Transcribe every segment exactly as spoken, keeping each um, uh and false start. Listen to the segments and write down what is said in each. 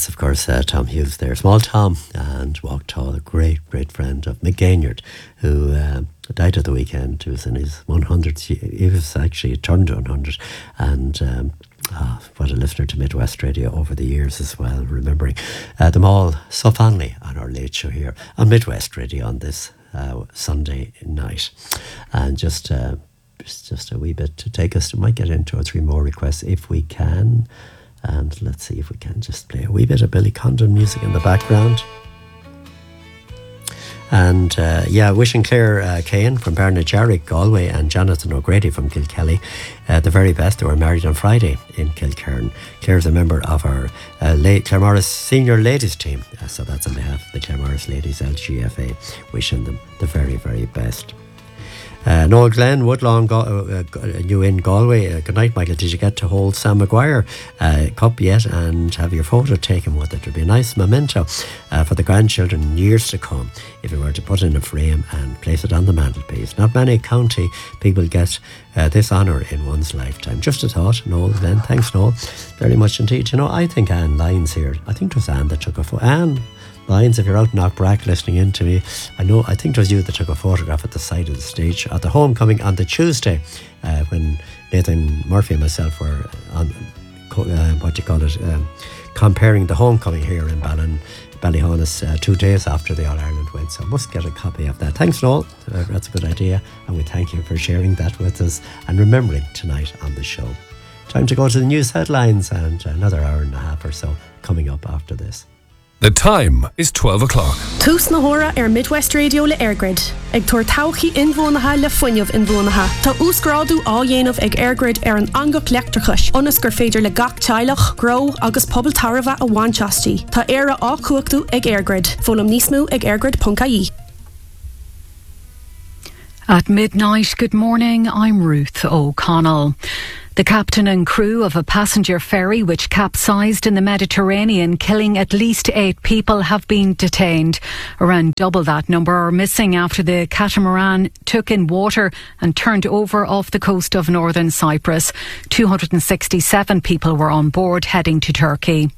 That's, of course, uh, Tom Hughes there. Small Tom and Walk Tall, a great, great friend of Mick Gaynard, who uh, died at the weekend. He was in his one hundredth. He was actually turned one hundred. And um, oh, what a listener to Midwest Radio over the years as well, remembering uh, them all so fondly on our late show here on Midwest Radio on this uh, Sunday night. And just... Uh, Just, just a wee bit to take us. We might get in two or three more requests if we can. And let's see if we can just play a wee bit of Billy Condon music in the background. And uh, yeah, wishing Claire uh, Cahan from Barnajarrick, Galway, and Jonathan O'Grady from Kilkelly uh, the very best. They were married on Friday in Kilcairn. Claire's a member of our uh, La- Claremorris senior ladies team. Uh, so that's on behalf of the Claremorris Ladies L G F A. Wishing them the very, very best. Uh, Noel Glenn, Woodlawn, Ga- uh, uh, New Inn, Galway. Uh, good night, Michael. Did you get to hold Sam Maguire uh, cup yet and have your photo taken with it? It would be a nice memento uh, for the grandchildren in years to come if we were to put in a frame and place it on the mantelpiece. Not many county people get uh, this honour in one's lifetime. Just a thought, Noel Glenn. Thanks, Noel, very much indeed. You know, I think Anne Lyons here, I think it was Anne that took a photo. Anne Lyons, if you're out in Knockbrack listening in to me, I know, I think it was you that took a photograph at the side of the stage at the homecoming on the Tuesday uh, when Nathan Murphy and myself were on, uh, what do you call it, um, comparing the homecoming here in Ballin, Ballyhonus uh, two days after the All-Ireland win. So I must get a copy of that. Thanks, Noel. Uh, that's a good idea. And we thank you for sharing that with us and remembering tonight on the show. Time to go to the news headlines and another hour and a half or so coming up after this. The time is twelve o'clock. Tús na hóra ar Midwest Radio le Airgrid. Ag tuair tauchaí inbhuanaithe le foiineamh inbhuanaithe. Tá úscrádú á dhéanamh ag Airgrid ar an angach leachtrachais. Ionas gur féidir le gach teilech, gró agus pobl tarbha a bhainteastí. Tá éire á cuachtú ag Airgrid. Fólam níos mó ag airgrid dot I E. At midnight, good morning, I'm Ruth O'Connell. The captain and crew of a passenger ferry which capsized in the Mediterranean, killing at least eight people, have been detained. Around double that number are missing after the catamaran took in water and turned over off the coast of northern Cyprus. two hundred sixty-seven people were on board heading to Turkey.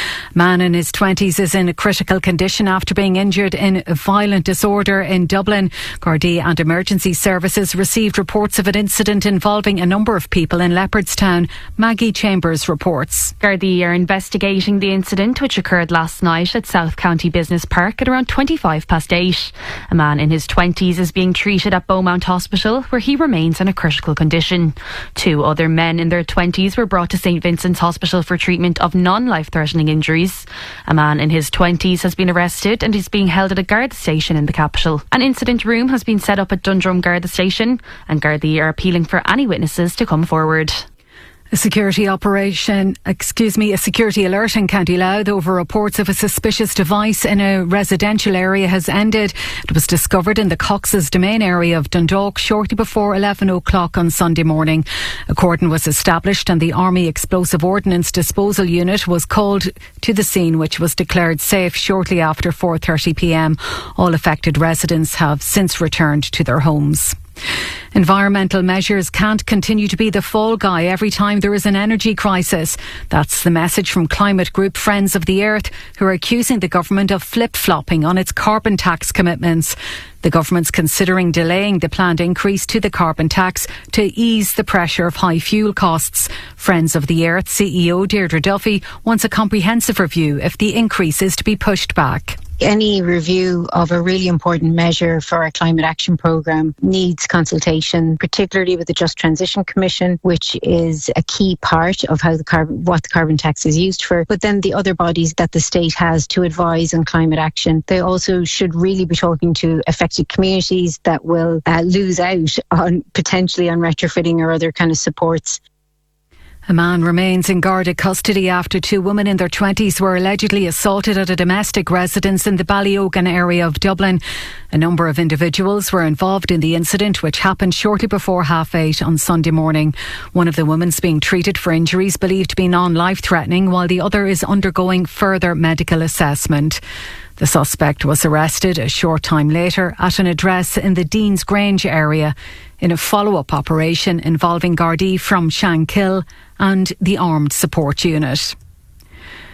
Man in his twenties is in a critical condition after being injured in a violent disorder in Dublin. Gardaí and emergency services received reports of an incident involving a number of people in Leopardstown. Maggie Chambers reports. Gardaí are investigating the incident which occurred last night at South County Business Park at around twenty-five past eight. A man in his twenties is being treated at Beaumont Hospital where he remains in a critical condition. Two other men in their twenties were brought to St Vincent's Hospital for treatment of non-life-threatening injuries. A man in his twenties has been arrested and is being held at a Garda station in the capital. An incident room has been set up at Dundrum Garda station and Gardaí are appealing for any witnesses to come forward. A security operation, excuse me, a security alert in County Louth over reports of a suspicious device in a residential area has ended. It was discovered in the Cox's Domain area of Dundalk shortly before eleven o'clock on Sunday morning. A cordon was established and the Army Explosive Ordnance Disposal Unit was called to the scene, which was declared safe shortly after four thirty p m. All affected residents have since returned to their homes. Environmental measures can't continue to be the fall guy every time there is an energy crisis. That's the message from climate group Friends of the Earth, who are accusing the government of flip-flopping on its carbon tax commitments. The government's considering delaying the planned increase to the carbon tax to ease the pressure of high fuel costs. Friends of the Earth C E O Deirdre Duffy wants a comprehensive review if the increase is to be pushed back. Any review of a really important measure for our climate action programme needs consultation, particularly with the Just Transition Commission, which is a key part of how the carbon, what the carbon tax is used for. But then the other bodies that the state has to advise on climate action, they also should really be talking to affected communities that will uh, lose out on potentially on retrofitting or other kind of supports. A man remains in Garda custody after two women in their twenties were allegedly assaulted at a domestic residence in the Ballyogan area of Dublin. A number of individuals were involved in the incident, which happened shortly before half eight on Sunday morning. One of the women's being treated for injuries believed to be non-life-threatening, while the other is undergoing further medical assessment. The suspect was arrested a short time later at an address in the Dean's Grange area in a follow-up operation involving Gardaí from Shankill and the Armed Support Unit.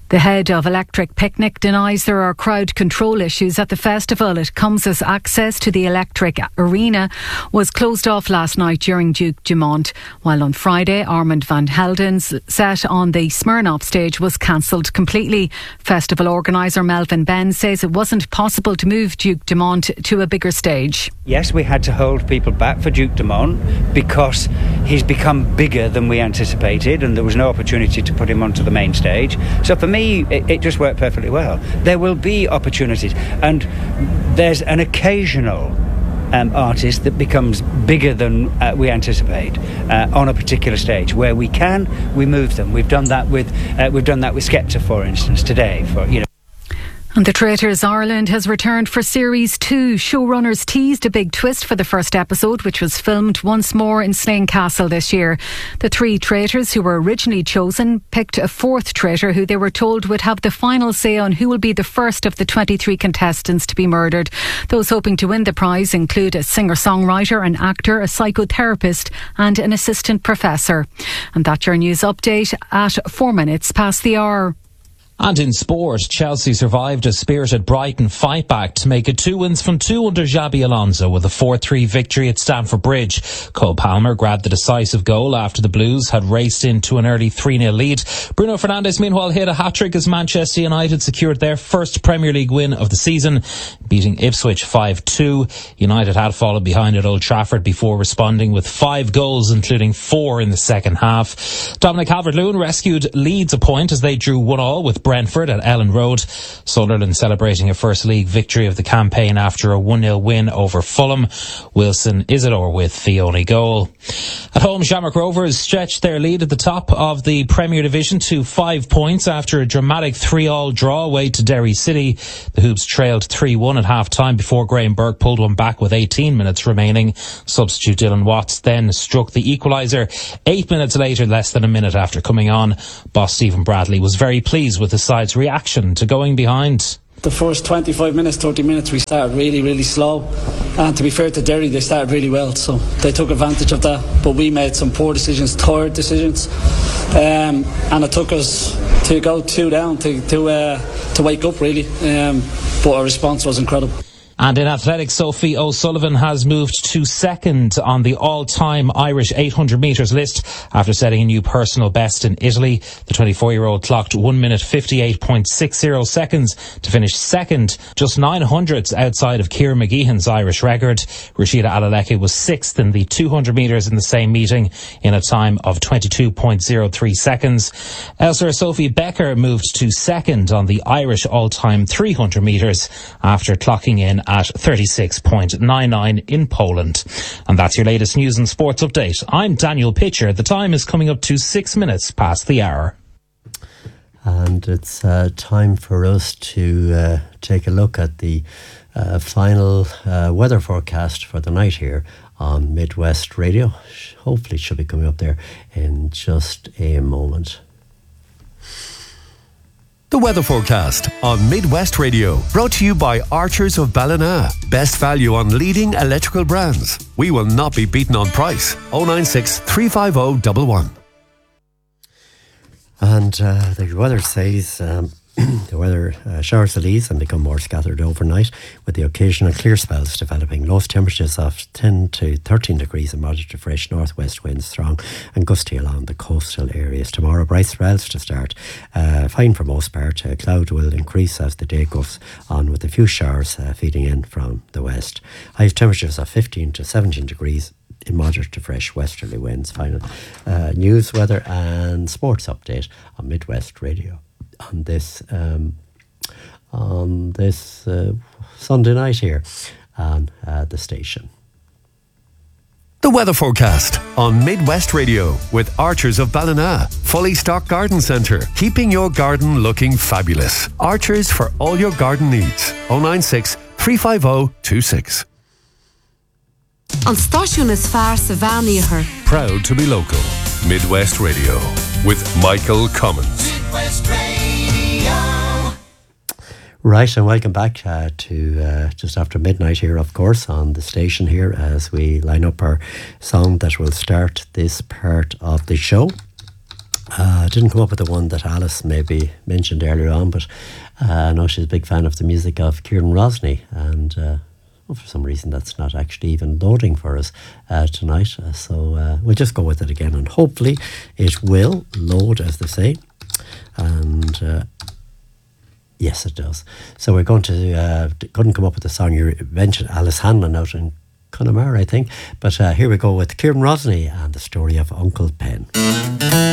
The head of Electric Picnic denies there are crowd control issues at the festival. It comes as access to the Electric Arena was closed off last night during Duke Dumont, while on Friday Armand van Helden's set on the Smirnoff stage was cancelled completely. Festival organiser Melvin Ben says it wasn't possible to move Duke Dumont to a bigger stage. Yes, we had to hold people back for Duke Dumont because he's become bigger than we anticipated and there was no opportunity to put him onto the main stage. So for me, It, it just worked perfectly well. There will be opportunities, and there's an occasional um, artist that becomes bigger than uh, we anticipate uh, on a particular stage. Where we can, we move them. We've done that with uh, we've done that with Skepta, for instance, today. For you know. And the Traitors Ireland has returned for Series two. Showrunners teased a big twist for the first episode, which was filmed once more in Slane Castle this year. The three traitors who were originally chosen picked a fourth traitor who they were told would have the final say on who will be the first of the twenty-three contestants to be murdered. Those hoping to win the prize include a singer-songwriter, an actor, a psychotherapist and an assistant professor. And that's your news update at four minutes past the hour. And in sport, Chelsea survived a spirited Brighton fight back to make it two wins from two under Xabi Alonso with a four three victory at Stamford Bridge. Cole Palmer grabbed the decisive goal after the Blues had raced into an early three nil lead. Bruno Fernandes meanwhile hit a hat-trick as Manchester United secured their first Premier League win of the season, beating Ipswich five two. United had fallen behind at Old Trafford before responding with five goals, including four in the second half. Dominic Calvert-Lewin rescued Leeds a point as they drew one all with Brentford at Ellen Road. Sunderland celebrating a first league victory of the campaign after a one nil win over Fulham. Wilson Isidore with the only goal. At home, Shamrock Rovers stretched their lead at the top of the Premier Division to five points after a dramatic three all draw away to Derry City. The Hoops trailed three one at half-time before Graham Burke pulled one back with eighteen minutes remaining. Substitute Dylan Watts then struck the equaliser eight minutes later, less than a minute after coming on. Boss Stephen Bradley was very pleased with the side's reaction to going behind. The first twenty-five minutes, thirty minutes, we started really, really slow. And to be fair to Derry, they started really well. So they took advantage of that. But we made some poor decisions, tired decisions. Um, and it took us to go two down to to, uh, to wake up, really. Um, but our response was incredible. And in athletics, Sophie O'Sullivan has moved to second on the all-time Irish eight hundred metres list after setting a new personal best in Italy. The twenty-four-year-old clocked one minute fifty-eight point six zero seconds to finish second, just nine hundredths outside of Ciara McGeehan's Irish record. Rashida Alaleke was sixth in the two hundred metres in the same meeting in a time of twenty-two point zero three seconds. Elsewhere, Sophie Becker moved to second on the Irish all-time three hundred metres after clocking in at thirty-six point nine nine in Poland. And that's your latest news and sports update. I'm Daniel Pitcher. The time is coming up to six minutes past the hour. And it's uh, time for us to uh, take a look at the uh, final uh, weather forecast for the night here on Midwest Radio. Hopefully it should be coming up there in just a moment. The weather forecast on Midwest Radio, brought to you by Archers of Ballina. Best value on leading electrical brands. We will not be beaten on price. oh nine six, three five oh, one one. And uh, the weather says um, the weather uh, showers will ease and become more scattered overnight, with the occasional clear spells developing. Lowest temperatures of ten to thirteen degrees and moderate to fresh northwest winds, strong and gusty along the coastal areas. Tomorrow, bright spells to start. Uh, fine for most part. Uh, cloud will increase as the day goes on, with a few showers uh, feeding in from the west. High temperatures of fifteen to seventeen degrees in moderate to fresh westerly winds. Final uh, news, weather and sports update on Midwest Radio on this um, on this uh, Sunday night here on uh, the station. The weather forecast on Midwest Radio with Archers of Ballina. Fully stocked garden centre, keeping your garden looking fabulous. Archers for all your garden needs. oh nine six, three five oh, two six. An stáisiún is fearr sa bheánaíochar. Proud to be local. Midwest Radio with Michael Cummins. Midwest Radio. Right, and welcome back uh, to uh, just after midnight here, of course, on the station here, as we line up our song that will start this part of the show. Uh, I didn't come up with the one that Alice maybe mentioned earlier on, but uh, I know she's a big fan of the music of Kieran Rosny, and uh, well, for some reason that's not actually even loading for us uh, tonight. Uh, so uh, we'll just go with it again, and hopefully it will load, as they say. And uh, yes, it does. So we're going to, uh, couldn't come up with the song you mentioned, Alice Hanlon out in Connemara, I think. But uh, here we go with Kieran Rosny and the story of Uncle Pen.